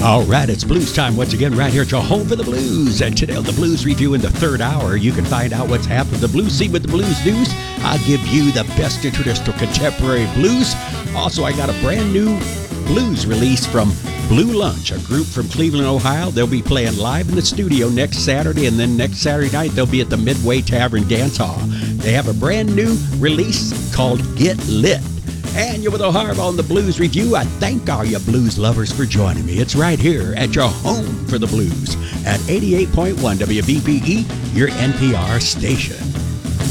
All right, it's blues time once again right here at your home for the blues. And today on the Blues Review in the third hour, you can find out what's happened to the blues scene with the blues news. I'll give you the best in traditional contemporary blues. Also, I got a brand new blues release from Blue Lunch, a group from Cleveland, Ohio. They'll be playing live in the studio next Saturday, and then next Saturday night they'll be at the Midway Tavern Dance Hall. They have a brand new release called Get Lit. And you're with O'Hara on the Blues Review. I thank all you blues lovers for joining me. It's right here at your home for the blues at 88.1 WBPE, your NPR station.